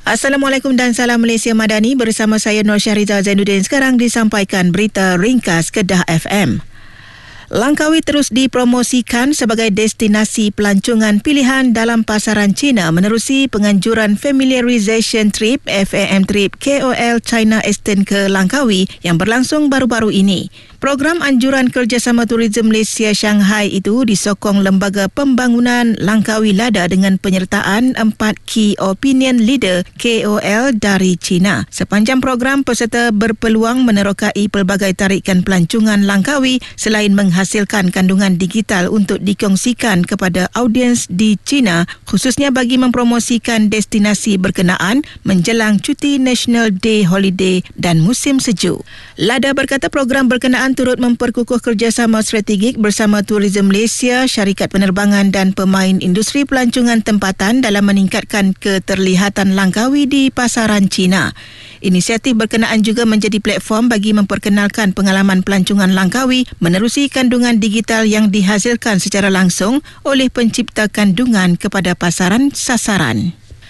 Assalamualaikum dan salam Malaysia Madani, bersama saya Nur Syahrizal Zainuddin. Sekarang disampaikan berita ringkas Kedah FM. Langkawi terus dipromosikan sebagai destinasi pelancongan pilihan dalam pasaran China menerusi penganjuran Familiarization Trip FAM Trip KOL China Eastern ke Langkawi yang berlangsung baru-baru ini. Program anjuran kerjasama turism Malaysia Shanghai itu disokong Lembaga Pembangunan Langkawi Lada dengan penyertaan 4 Key Opinion Leader KOL dari China. Sepanjang program, peserta berpeluang menerokai pelbagai tarikan pelancongan Langkawi selain menghasilkan kandungan digital untuk dikongsikan kepada audiens di China, khususnya bagi mempromosikan destinasi berkenaan menjelang cuti National Day Holiday dan musim sejuk. Lada berkata program berkenaan turut memperkukuh kerjasama strategik bersama Tourism Malaysia, syarikat penerbangan dan pemain industri pelancongan tempatan dalam meningkatkan keterlihatan Langkawi di pasaran China. Inisiatif berkenaan juga menjadi platform bagi memperkenalkan pengalaman pelancongan Langkawi menerusi kandungan digital yang dihasilkan secara langsung oleh pencipta kandungan kepada pasaran sasaran.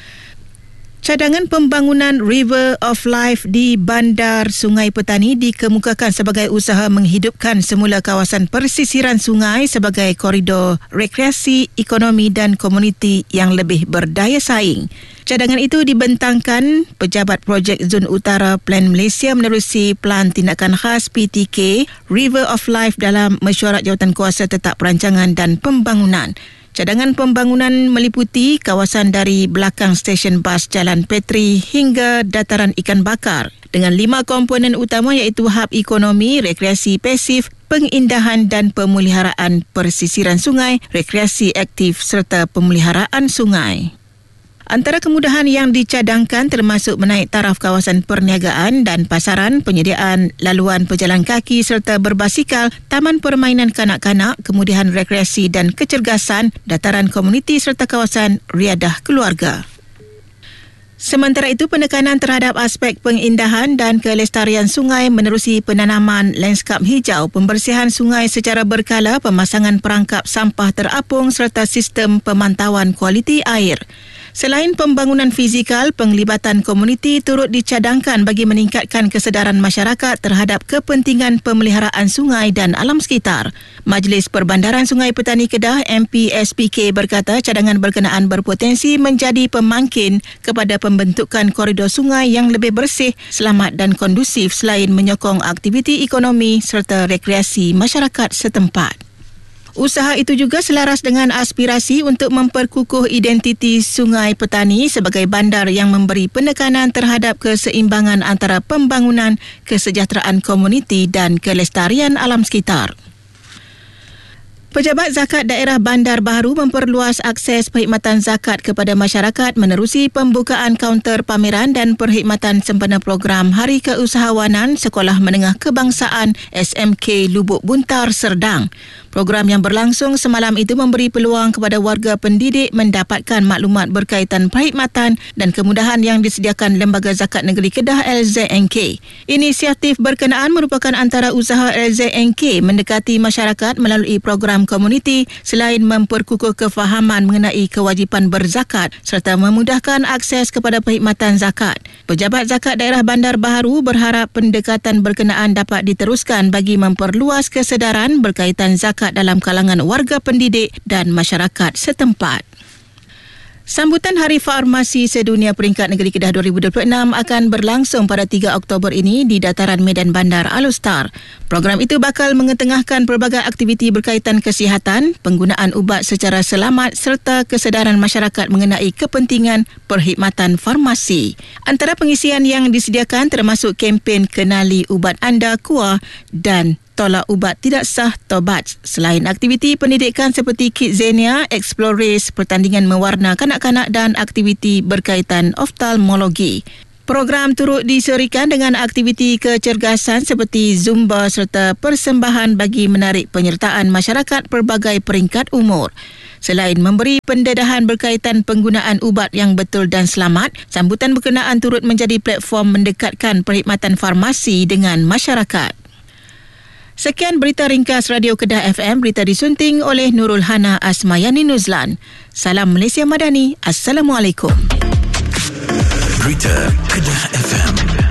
Cadangan pembangunan River of Life di Bandar Sungai Petani dikemukakan sebagai usaha menghidupkan semula kawasan persisiran sungai sebagai koridor rekreasi, ekonomi dan komuniti yang lebih berdaya saing. Cadangan itu dibentangkan Pejabat Projek Zon Utara Plan Malaysia menerusi Pelan Tindakan Khas PTK River of Life dalam Mesyuarat Jawatankuasa Tetap Perancangan dan Pembangunan. Cadangan pembangunan meliputi kawasan dari belakang stesen bas Jalan Petri hingga dataran ikan bakar dengan 5 komponen utama iaitu hub ekonomi, rekreasi pasif, pengindahan dan pemeliharaan persisiran sungai, rekreasi aktif serta pemeliharaan sungai. Antara kemudahan yang dicadangkan termasuk menaik taraf kawasan perniagaan dan pasaran, penyediaan laluan pejalan kaki serta berbasikal, taman permainan kanak-kanak, kemudahan rekreasi dan kecergasan, dataran komuniti serta kawasan riadah keluarga. Sementara itu, penekanan terhadap aspek pengindahan dan kelestarian sungai menerusi penanaman landskap hijau, pembersihan sungai secara berkala, pemasangan perangkap sampah terapung serta sistem pemantauan kualiti air. Selain pembangunan fizikal, penglibatan komuniti turut dicadangkan bagi meningkatkan kesedaran masyarakat terhadap kepentingan pemeliharaan sungai dan alam sekitar. Majlis Perbandaran Sungai Petani Kedah MPSPK berkata cadangan berkenaan berpotensi menjadi pemangkin kepada pembentukan koridor sungai yang lebih bersih, selamat dan kondusif selain menyokong aktiviti ekonomi serta rekreasi masyarakat setempat. Usaha itu juga selaras dengan aspirasi untuk memperkukuh identiti Sungai Petani sebagai bandar yang memberi penekanan terhadap keseimbangan antara pembangunan, kesejahteraan komuniti dan kelestarian alam sekitar. Pejabat Zakat Daerah Bandar Baharu memperluas akses perkhidmatan zakat kepada masyarakat menerusi pembukaan kaunter pameran dan perkhidmatan sempena program Hari Keusahawanan Sekolah Menengah Kebangsaan SMK Lubuk Buntar Serdang. Program yang berlangsung semalam itu memberi peluang kepada warga pendidik mendapatkan maklumat berkaitan perkhidmatan dan kemudahan yang disediakan Lembaga Zakat Negeri Kedah LZNK. Inisiatif berkenaan merupakan antara usaha LZNK mendekati masyarakat melalui program komuniti selain memperkukuh kefahaman mengenai kewajipan berzakat serta memudahkan akses kepada perkhidmatan zakat. Pejabat Zakat Daerah Bandar Baharu berharap pendekatan berkenaan dapat diteruskan bagi memperluas kesedaran berkaitan zakat dalam kalangan warga pendidik dan masyarakat setempat. Sambutan Hari Farmasi Sedunia Peringkat Negeri Kedah 2026 akan berlangsung pada 3 Oktober ini di dataran Medan Bandar Alustar. Program itu bakal mengetengahkan pelbagai aktiviti berkaitan kesihatan, penggunaan ubat secara selamat serta kesedaran masyarakat mengenai kepentingan perkhidmatan farmasi. Antara pengisian yang disediakan termasuk kempen Kenali Ubat Anda KUA dan Tolak Ubat Tidak Sah Tobat. Selain aktiviti pendidikan seperti Kidzania, Explores, pertandingan mewarna kanak-kanak dan aktiviti berkaitan oftalmologi. Program turut diserikan dengan aktiviti kecergasan seperti Zumba serta persembahan bagi menarik penyertaan masyarakat pelbagai peringkat umur. Selain memberi pendedahan berkaitan penggunaan ubat yang betul dan selamat, sambutan berkenaan turut menjadi platform mendekatkan perkhidmatan farmasi dengan masyarakat. Sekian berita ringkas Radio Kedah FM, berita disunting oleh Nurul Hana Asmayani Nuzlan. Salam Malaysia Madani. Assalamualaikum. Berita Kedah FM.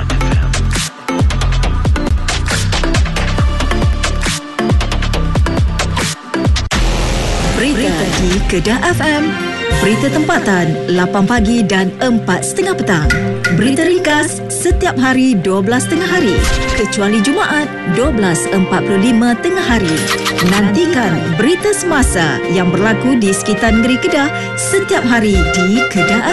Berita di Kedah FM. Berita tempatan 8 pagi dan 4.30 petang. Berita ringkas setiap hari 12.30 hari kecuali Jumaat 12.45 tengah hari. Nantikan berita semasa yang berlaku di sekitar negeri Kedah setiap hari di Kedah